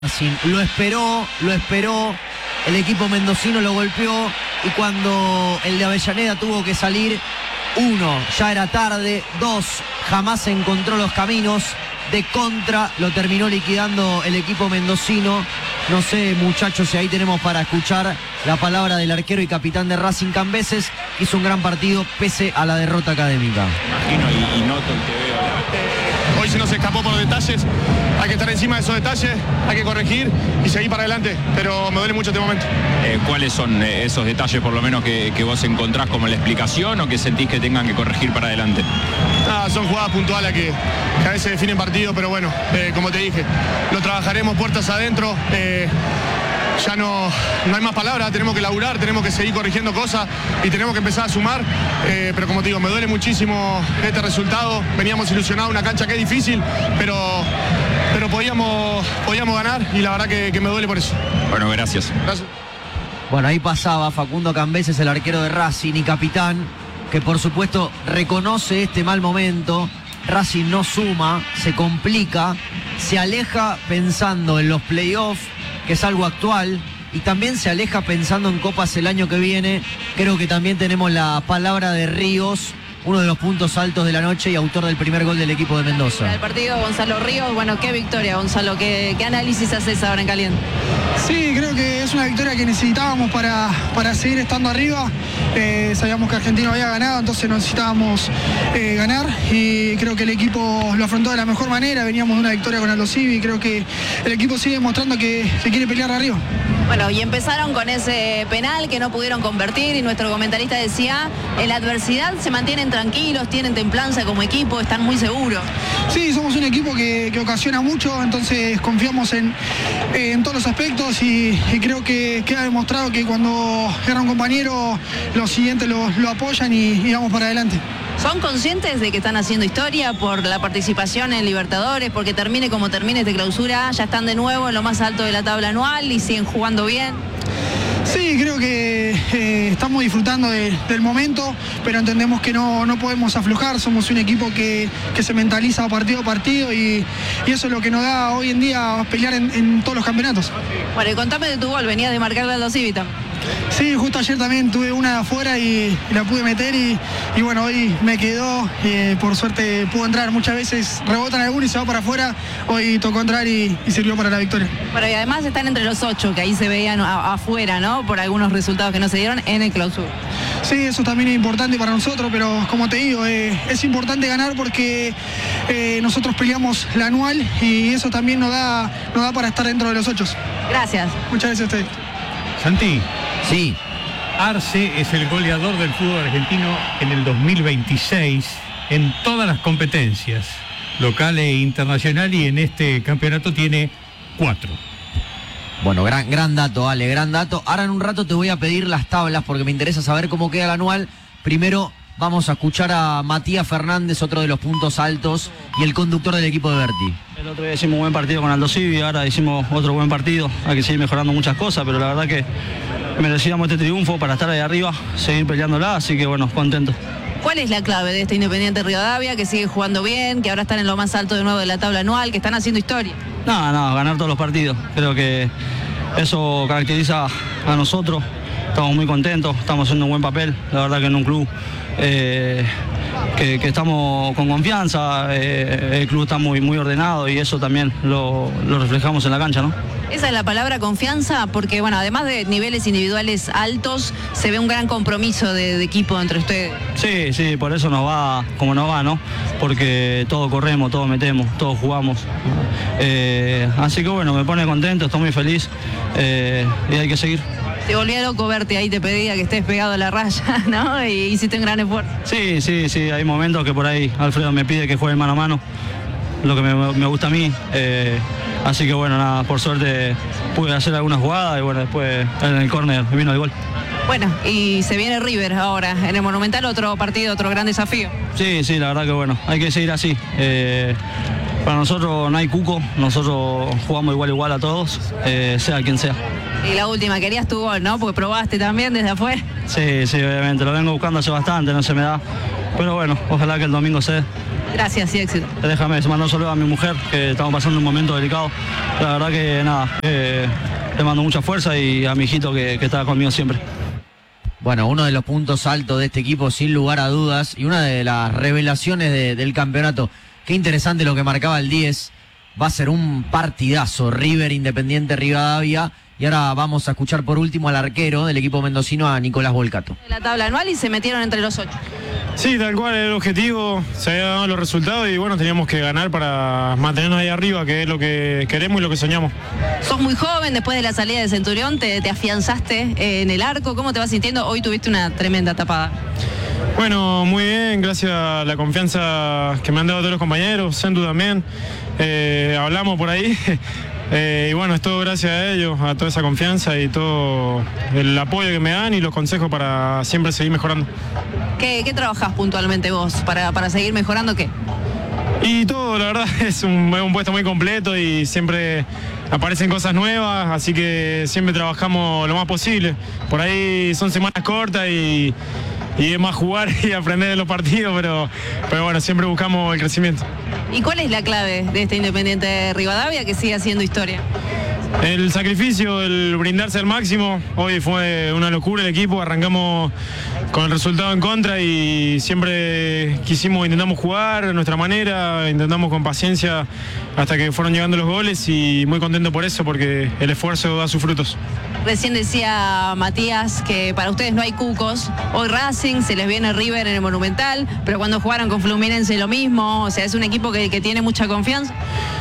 Lo esperó, el equipo mendocino lo golpeó y cuando el de Avellaneda tuvo que salir, 1, ya era tarde, 2, jamás encontró los caminos, de contra lo terminó liquidando el equipo mendocino. No sé, muchachos, si ahí tenemos para escuchar la palabra del arquero y capitán de Racing Cambeses, que hizo un gran partido pese a la derrota académica. Imagino y noto y te veo. Hoy se nos escapó por detalles, hay que estar encima de esos detalles, hay que corregir y seguir para adelante, pero me duele mucho este momento. ¿Cuáles son esos detalles por lo menos que vos encontrás como la explicación o que sentís que tengan que corregir para adelante? Son jugadas puntuales que a veces definen partido, pero bueno, como te dije, lo trabajaremos puertas adentro. Ya no hay más palabras, tenemos que laburar, tenemos que seguir corrigiendo cosas y tenemos que empezar a sumar, pero como te digo, me duele muchísimo este resultado. Veníamos ilusionados, una cancha que es difícil, pero podíamos ganar y la verdad que me duele por eso. Bueno, gracias. Bueno, ahí pasaba Facundo Cambeses, el arquero de Racing y capitán, que por supuesto reconoce este mal momento. Racing no suma, se complica, se aleja pensando en los playoffs, que es algo actual, y también se aleja pensando en Copas el año que viene. Creo que también tenemos la palabra de Ríos, uno de los puntos altos de la noche y autor del primer gol del equipo de Mendoza. El partido Gonzalo Ríos, bueno, qué victoria, Gonzalo, ¿qué análisis haces ahora en caliente? Sí, creo que es una victoria que necesitábamos para seguir estando arriba. Sabíamos que Argentino había ganado, entonces necesitábamos ganar y creo que el equipo lo afrontó de la mejor manera. Veníamos de una victoria con Aldo Civi y creo que el equipo sigue mostrando que quiere pelear arriba. Bueno, y empezaron con ese penal que no pudieron convertir y nuestro comentarista decía, en la adversidad se mantienen tranquilos, tienen templanza como equipo, están muy seguros. Sí, somos un equipo que ocasiona mucho, entonces confiamos en todos los aspectos y creo que queda demostrado que cuando era un compañero, los siguientes lo apoyan y vamos para adelante. ¿Son conscientes de que están haciendo historia por la participación en Libertadores? Porque termine como termine esta clausura, ya están de nuevo en lo más alto de la tabla anual y siguen jugando bien. Sí, creo que estamos disfrutando del momento, pero entendemos que no podemos aflojar. Somos un equipo que se mentaliza partido a partido y eso es lo que nos da hoy en día pelear en todos los campeonatos. Bueno, y contame de tu gol, venías de marcarle a Aldo Civi. Sí, justo ayer también tuve una de afuera y la pude meter y bueno, hoy me quedó, por suerte pudo entrar. Muchas veces rebotan algunos y se va para afuera, hoy tocó entrar y sirvió para la victoria. Bueno, y además están entre los 8, que ahí se veían afuera, ¿no? Por algunos resultados que no se dieron en el clausura. Sí, eso también es importante para nosotros, pero como te digo, es importante ganar porque nosotros peleamos la anual y eso también nos da para estar dentro de los 8. Gracias. Muchas gracias a ustedes. Santi. Sí. Arce es el goleador del fútbol argentino en el 2026 en todas las competencias, local e internacional, y en este campeonato tiene 4. Bueno, gran dato, Ale, gran dato. Ahora en un rato te voy a pedir las tablas porque me interesa saber cómo queda el anual. Primero vamos a escuchar a Matías Fernández, otro de los puntos altos y el conductor del equipo de Berti. El otro día hicimos un buen partido con Aldo Civi, ahora hicimos otro buen partido. Hay que seguir mejorando muchas cosas, pero la verdad que merecíamos este triunfo para estar ahí arriba, seguir peleándola, así que bueno, contento. ¿Cuál es la clave de este Independiente Rivadavia, que sigue jugando bien, que ahora están en lo más alto de nuevo de la tabla anual, que están haciendo historia? No, ganar todos los partidos. Creo que eso caracteriza a nosotros. Estamos muy contentos, estamos haciendo un buen papel. La verdad que en un club que estamos con confianza, el club está muy ordenado y eso también lo reflejamos en la cancha, ¿no? Esa es la palabra, confianza, porque bueno, además de niveles individuales altos, se ve un gran compromiso de equipo entre ustedes. Sí, por eso nos va como nos va, ¿no? Porque todo corremos, todo metemos, todos jugamos. Así que bueno, me pone contento, estoy muy feliz y hay que seguir. Te volvía loco verte ahí, te pedía que estés pegado a la raya, ¿no? Y hiciste un gran esfuerzo. Sí, hay momentos que por ahí Alfredo me pide que juegue mano a mano, lo que me gusta a mí. Así que bueno, nada, por suerte pude hacer algunas jugadas y bueno, después en el córner vino el gol. Bueno, y se viene River ahora en el Monumental, otro partido, otro gran desafío. Sí, la verdad que bueno, hay que seguir así. Para nosotros no hay cuco, nosotros jugamos igual a todos, sea quien sea. Y la última, querías tu gol, ¿no? Porque probaste también desde afuera. Sí, obviamente, lo vengo buscando hace bastante, no se me da. Pero bueno, ojalá que el domingo se dé. Gracias y éxito. Déjame mandar un saludo a mi mujer, que estamos pasando un momento delicado. La verdad que nada, le mando mucha fuerza y a mi hijito que está conmigo siempre. Bueno, uno de los puntos altos de este equipo, sin lugar a dudas, y una de las revelaciones del campeonato. Qué interesante lo que marcaba el 10. Va a ser un partidazo, River Independiente Rivadavia. Y ahora vamos a escuchar por último al arquero del equipo mendocino, a Nicolás Volcato. La tabla anual y se metieron entre los 8. Sí, tal cual era el objetivo, se habían dado los resultados y bueno, teníamos que ganar para mantenernos ahí arriba, que es lo que queremos y lo que soñamos. Sos muy joven, después de la salida de Centurión te afianzaste en el arco. ¿Cómo te vas sintiendo? Hoy tuviste una tremenda tapada. Bueno, muy bien, gracias a la confianza que me han dado todos los compañeros, Sendu también, hablamos por ahí. Y bueno, es todo gracias a ellos, a toda esa confianza y todo el apoyo que me dan y los consejos para siempre seguir mejorando. ¿Qué trabajás puntualmente vos para seguir mejorando qué? Y todo, la verdad, es un puesto muy completo y siempre aparecen cosas nuevas, así que siempre trabajamos lo más posible. Por ahí son semanas cortas y es más jugar y aprender de los partidos, pero bueno, siempre buscamos el crecimiento. ¿Y cuál es la clave de este Independiente de Rivadavia que sigue haciendo historia? El sacrificio, el brindarse al máximo. Hoy fue una locura el equipo, arrancamos con el resultado en contra y siempre intentamos jugar a nuestra manera, intentamos con paciencia hasta que fueron llegando los goles y muy contento por eso, porque el esfuerzo da sus frutos. Recién decía Matías que para ustedes no hay cucos. Hoy Racing, se les viene River en el Monumental, pero cuando jugaron con Fluminense lo mismo. O sea, es un equipo que tiene mucha confianza.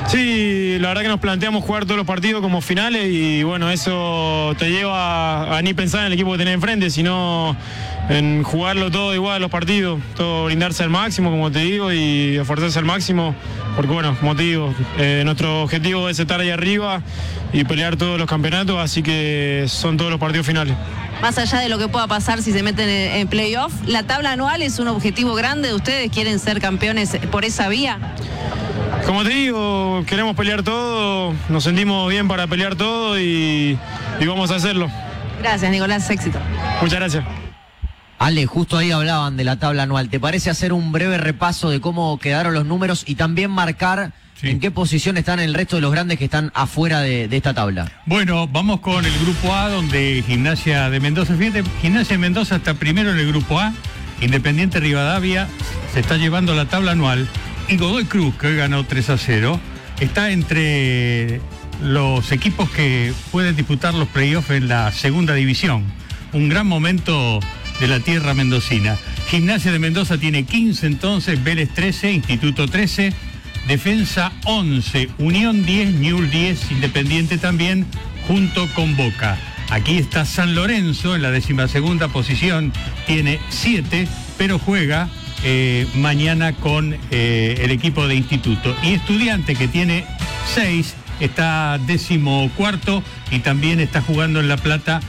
Sí, la verdad que nos planteamos jugar todos los partidos como finales y bueno, eso te lleva a ni pensar en el equipo que tenés enfrente, sino en jugarlo todo igual los partidos, todo brindarse al máximo, como te digo, y esforzarse al máximo, porque bueno, como te digo, nuestro objetivo es estar ahí arriba y pelear todos los campeonatos, así que son todos los partidos finales. Más allá de lo que pueda pasar si se meten en playoff, ¿la tabla anual es un objetivo grande de ustedes? ¿Quieren ser campeones por esa vía? Como te digo, queremos pelear todo, nos sentimos bien para pelear todo y vamos a hacerlo. Gracias, Nicolás, éxito. Muchas gracias. Ale, justo ahí hablaban de la tabla anual. ¿Te parece hacer un breve repaso de cómo quedaron los números y también marcar en qué posición están el resto de los grandes que están afuera de esta tabla? Bueno, vamos con el grupo A, donde Gimnasia de Mendoza, fíjate, Gimnasia de Mendoza está primero en el grupo A, Independiente Rivadavia se está llevando la tabla anual y Godoy Cruz, que hoy ganó 3-0, está entre los equipos que pueden disputar los playoffs en la segunda división. Un gran momento de la tierra mendocina. Gimnasia de Mendoza tiene 15 entonces, Vélez 13, Instituto 13, Defensa 11, Unión 10, Newell's 10, Independiente también, junto con Boca. Aquí está San Lorenzo en la 12ª posición, tiene 7, pero juega mañana con el equipo de Instituto. Y Estudiante, que tiene 6, está 14º y también está jugando en La Plata,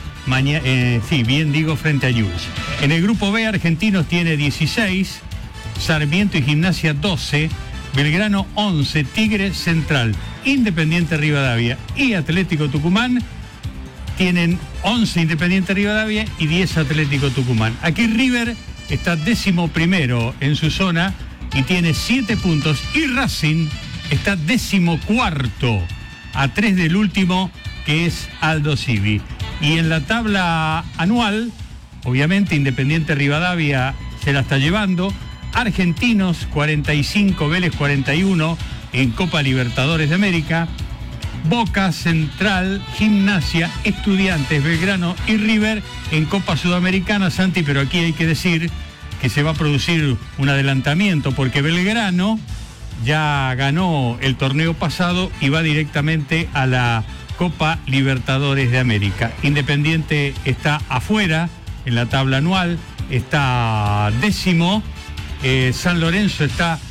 frente a Newell's. En el grupo B, Argentinos tiene 16, Sarmiento y Gimnasia 12, Belgrano 11, Tigre, Central, Independiente Rivadavia y Atlético Tucumán tienen 11 Independiente Rivadavia y 10 Atlético Tucumán. Aquí River está 11º en su zona y tiene 7 puntos y Racing está 14º a 3 del último, que es Aldo Civi. Y en la tabla anual, obviamente Independiente Rivadavia se la está llevando, Argentinos 45, Vélez 41 en Copa Libertadores de América, Boca, Central, Gimnasia, Estudiantes, Belgrano y River en Copa Sudamericana, Santi, pero aquí hay que decir que se va a producir un adelantamiento porque Belgrano ya ganó el torneo pasado y va directamente a la Copa Libertadores de América. Independiente está afuera en la tabla anual, está 10º, San Lorenzo está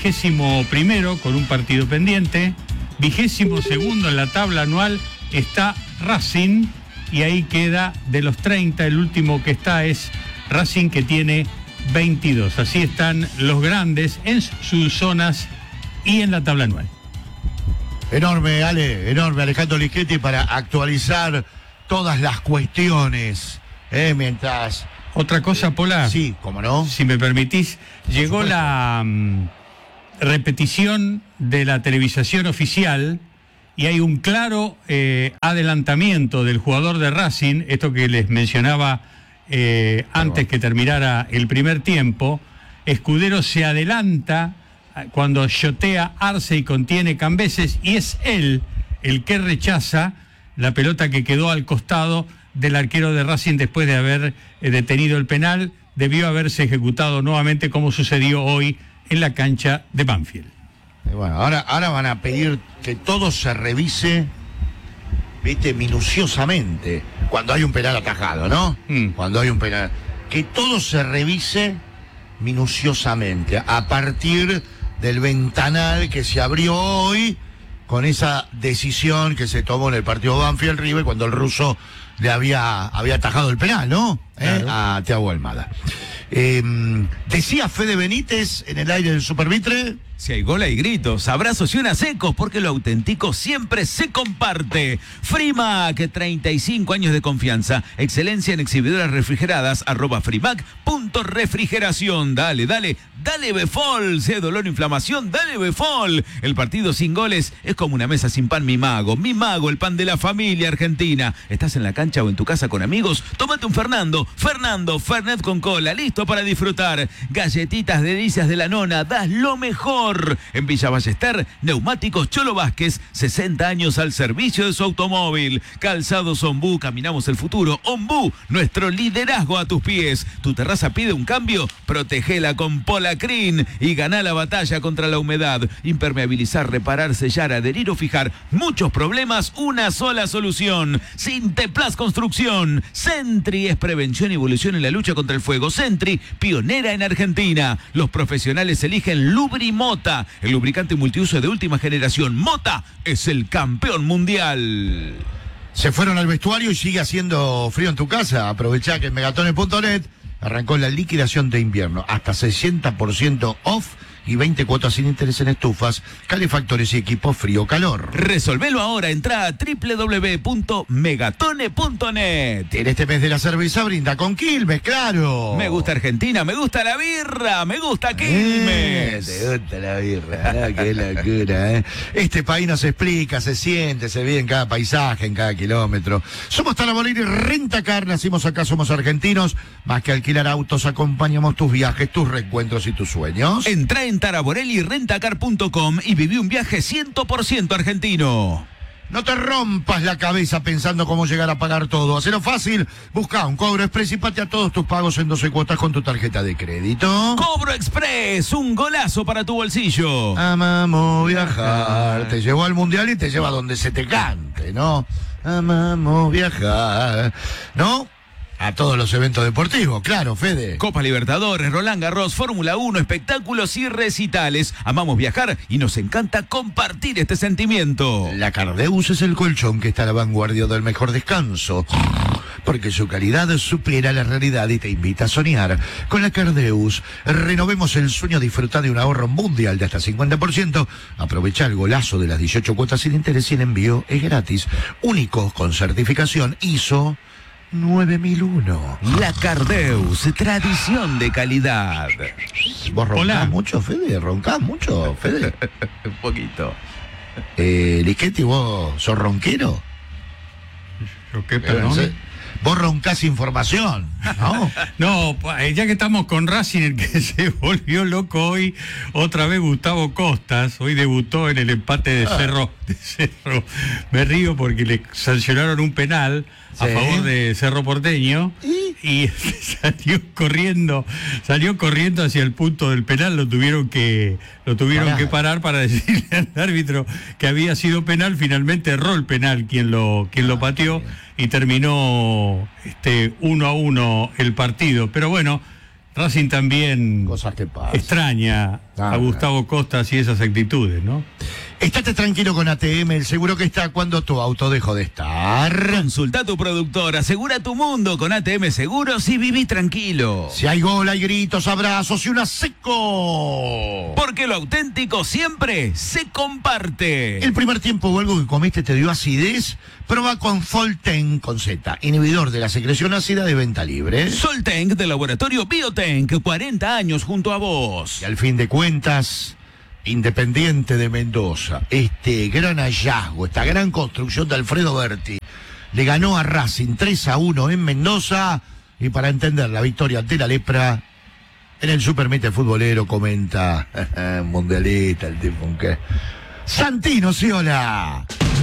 21º con un partido pendiente, 22º en la tabla anual está Racing y ahí queda de los 30, el último que está es Racing, que tiene 22. Así están los grandes en sus zonas y en la tabla anual. Enorme, Ale, enorme, Alejandro Ligeti, para actualizar todas las cuestiones, mientras... Otra cosa, Pola. Sí, ¿cómo no? Si me permitís, llegó la repetición de la televisación oficial y hay un claro adelantamiento del jugador de Racing, esto que les mencionaba antes que terminara el primer tiempo. Escudero se adelanta cuando shotea Arce y contiene Cambeses, y es él el que rechaza la pelota que quedó al costado del arquero de Racing después de haber detenido el penal. Debió haberse ejecutado nuevamente, como sucedió hoy en la cancha de Banfield. Bueno, ahora van a pedir que todo se revise, viste, minuciosamente, cuando hay un penal atajado, ¿no? Cuando hay un penal. Que todo se revise minuciosamente, a partir del ventanal que se abrió hoy, con esa decisión que se tomó en el partido Banfield-River, cuando el ruso le había atajado el penal, ¿no? Claro. A Thiago Almada. Decía Fede Benítez en el aire del Supervitre. Si hay gol hay gritos, abrazos y unas secos, porque lo auténtico siempre se comparte. Frimac, 35 años de confianza, excelencia en exhibidoras refrigeradas, @frimac.refrigeración. Dale Befol, si hay dolor o inflamación, dale Befol. El partido sin goles es como una mesa sin pan, mi mago, el pan de la familia argentina. ¿Estás en la cancha o en tu casa con amigos? Tómate un Fernando, Fernet con cola, listo para disfrutar. Galletitas delicias de la nona, das lo mejor. En Villa Ballester, Neumáticos Cholo Vázquez, 60 años al servicio de su automóvil. Calzados Ombú, caminamos el futuro. Ombú, nuestro liderazgo a tus pies. Tu terraza pide un cambio, protégela con Polacrin y ganá la batalla contra la humedad. Impermeabilizar, reparar, sellar, adherir o fijar. Muchos problemas, una sola solución. Sinteplas Construcción. Sentry es prevención y evolución en la lucha contra el fuego. Sentry, pionera en Argentina. Los profesionales eligen Lubrimota, el lubricante multiuso de última generación. Mota es el campeón mundial. Se fueron al vestuario y sigue haciendo frío en tu casa. Aprovechá que en Megatones.net arrancó la liquidación de invierno. Hasta 60% off y 20 cuotas sin interés en estufas, calefactores y equipos frío-calor. Resolvelo ahora, entra a www.megatone.net. En este mes de la cerveza brinda con Quilmes, claro. Me gusta Argentina, me gusta la birra, me gusta Quilmes. Te gusta la birra, ¿no? Qué locura, ¿eh? Este país nos explica, se siente, se vive en cada paisaje, en cada kilómetro. Somos Talabolini Rentacar, nacimos acá, somos argentinos. Más que alquilar autos, acompañamos tus viajes, tus reencuentros y tus sueños. Entra en taraborellirentacar.com y viví un viaje 100% argentino. No te rompas la cabeza pensando cómo llegar a pagar todo. Hacelo fácil. Busca un Cobro Express y patea todos tus pagos en 12 cuotas con tu tarjeta de crédito. Cobro Express, un golazo para tu bolsillo. Amamos viajar. Te llevó al mundial y te lleva donde se te cante, ¿no? Amamos viajar. ¿No? A todos los eventos deportivos, claro, Fede. Copa Libertadores, Roland Garros, Fórmula 1, espectáculos y recitales. Amamos viajar y nos encanta compartir este sentimiento. La Cardeus es el colchón que está a la vanguardia del mejor descanso, porque su calidad supera la realidad y te invita a soñar. Con la Cardeus, renovemos el sueño, disfrutar de un ahorro mundial de hasta 50%. Aprovecha el golazo de las 18 cuotas sin interés y el envío es gratis. Únicos con certificación ISO 9001. La Cardeus, tradición de calidad. ¿Vos roncás mucho, Fede? Un poquito. Lisquetti, ¿vos sos ronquero? ¿Yo qué, perdón? Vos roncás información, ¿no? No, ya que estamos con Racing, el que se volvió loco hoy, otra vez Gustavo Costas, hoy debutó en el empate de Cerro. Me río porque le sancionaron un penal a favor de Cerro Porteño y salió corriendo hacia el punto del penal. Lo tuvieron que parar para decirle al árbitro que había sido penal. Finalmente erró el penal quien lo pateó y terminó 1-1 el partido. Pero bueno, Racing también extraña a Gustavo Costas y esas actitudes, ¿no? Estate tranquilo con ATM, el seguro que está cuando tu auto dejó de estar. Consulta a tu productor, asegura tu mundo con ATM Seguros y viví tranquilo. Si hay gol, hay gritos, abrazos y una seco. Porque lo auténtico siempre se comparte. ¿El primer tiempo o algo que comiste te dio acidez? Prueba con Solten con Z, inhibidor de la secreción ácida de venta libre. Solten de Laboratorio Biotenk, 40 años junto a vos. Y al fin de cuentas, Independiente de Mendoza, este gran hallazgo, esta gran construcción de Alfredo Berti, le ganó a Racing 3-1 en Mendoza, y para entender la victoria ante la Lepra, en el Supermete Futbolero comenta, mundialista el tipo, ¿qué? Santino Ciola.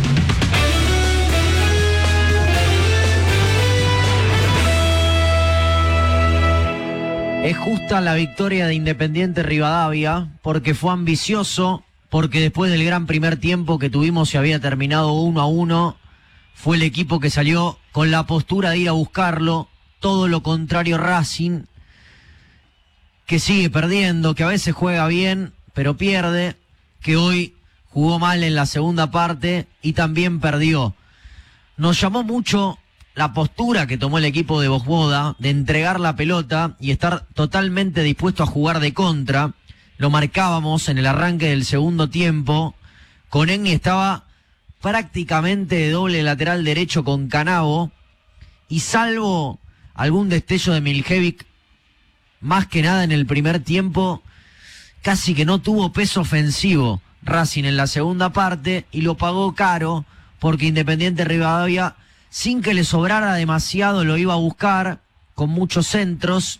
Es justa la victoria de Independiente Rivadavia, porque fue ambicioso, porque después del gran primer tiempo que tuvimos se había terminado 1-1, fue el equipo que salió con la postura de ir a buscarlo, todo lo contrario Racing, que sigue perdiendo, que a veces juega bien, pero pierde, que hoy jugó mal en la segunda parte y también perdió. Nos llamó mucho la postura que tomó el equipo de Vojvoda de entregar la pelota y estar totalmente dispuesto a jugar de contra. Lo marcábamos en el arranque del segundo tiempo. Conegni estaba prácticamente de doble lateral derecho con Canavo, y salvo algún destello de Miljevic, más que nada en el primer tiempo, casi que no tuvo peso ofensivo Racing en la segunda parte, y lo pagó caro porque Independiente Rivadavia, sin que le sobrara demasiado, lo iba a buscar con muchos centros,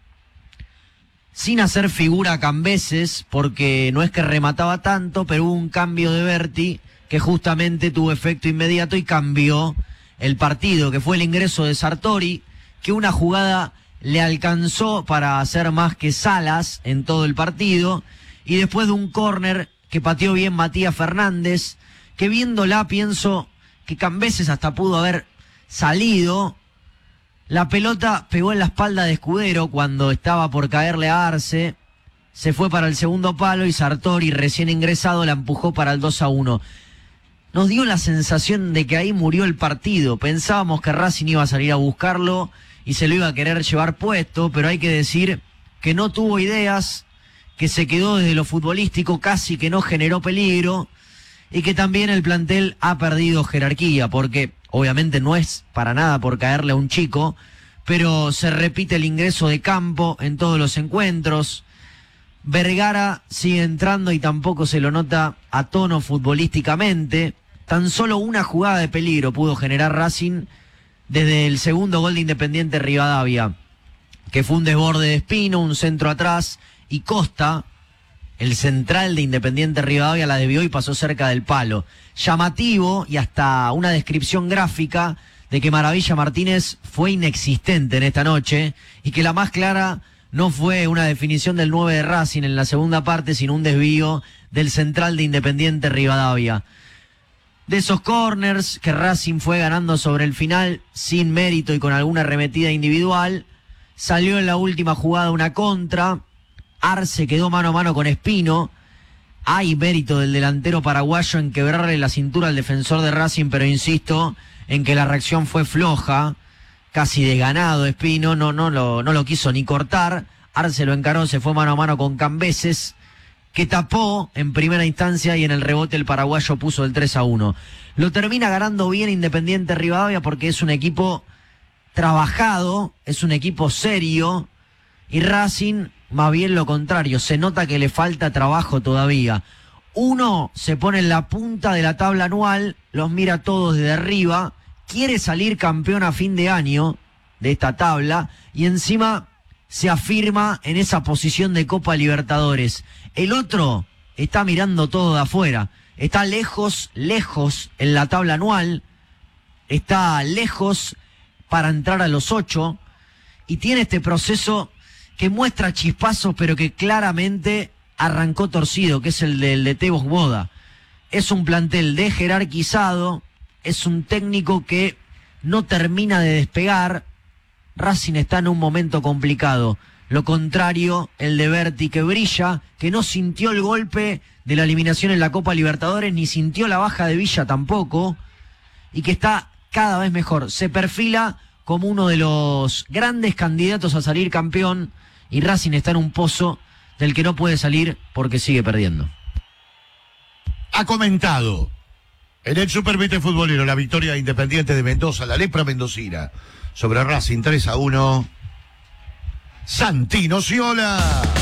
sin hacer figura a Cambeses, porque no es que remataba tanto, pero hubo un cambio de Berti que justamente tuvo efecto inmediato y cambió el partido, que fue el ingreso de Sartori, que una jugada le alcanzó para hacer más que Salas en todo el partido, y después de un córner que pateó bien Matías Fernández, que viéndola pienso que Cambeses hasta pudo haber salido. La pelota pegó en la espalda de Escudero cuando estaba por caerle a Arce, se fue para el segundo palo y Sartori, recién ingresado, la empujó para el 2-1. Nos dio la sensación de que ahí murió el partido. Pensábamos que Racing iba a salir a buscarlo y se lo iba a querer llevar puesto, pero hay que decir que no tuvo ideas, que se quedó desde lo futbolístico, casi que no generó peligro, y que también el plantel ha perdido jerarquía, porque obviamente no es para nada por caerle a un chico, pero se repite el ingreso de Campo en todos los encuentros. Vergara sigue entrando y tampoco se lo nota a tono futbolísticamente. Tan solo una jugada de peligro pudo generar Racing desde el segundo gol de Independiente Rivadavia, que fue un desborde de Espino, un centro atrás, y Costa, el central de Independiente Rivadavia, la desvió y pasó cerca del palo. Llamativo, y hasta una descripción gráfica de que Maravilla Martínez fue inexistente en esta noche, y que la más clara no fue una definición del 9 de Racing en la segunda parte, sino un desvío del central de Independiente Rivadavia. De esos corners que Racing fue ganando sobre el final, sin mérito y con alguna arremetida individual, salió en la última jugada una contra. Arce quedó mano a mano con Espino. Hay mérito del delantero paraguayo en quebrarle la cintura al defensor de Racing, pero insisto en que la reacción fue floja, casi de ganado Espino, no lo quiso ni cortar. Arce lo encaró, se fue mano a mano con Cambeses, que tapó en primera instancia, y en el rebote el paraguayo puso el 3-1. Lo termina ganando bien Independiente Rivadavia porque es un equipo trabajado, es un equipo serio, y Racing más bien lo contrario, se nota que le falta trabajo todavía. Uno se pone en la punta de la tabla anual, los mira todos desde arriba, quiere salir campeón a fin de año de esta tabla, y encima se afirma en esa posición de Copa Libertadores. El otro está mirando todo de afuera, está lejos en la tabla anual, está lejos para entrar a los 8, y tiene este proceso que muestra chispazos, pero que claramente arrancó torcido, que es el del DT Vojvoda. Es un plantel desjerarquizado, es un técnico que no termina de despegar. Racing está en un momento complicado. Lo contrario, el de Berti, que brilla, que no sintió el golpe de la eliminación en la Copa Libertadores, ni sintió la baja de Villa tampoco, y que está cada vez mejor. Se perfila como uno de los grandes candidatos a salir campeón, y Racing está en un pozo del que no puede salir porque sigue perdiendo. Ha comentado en el Supermete Futbolero la victoria de Independiente de Mendoza, la Lepra mendocina, sobre Racing 3-1, Santino Ciola.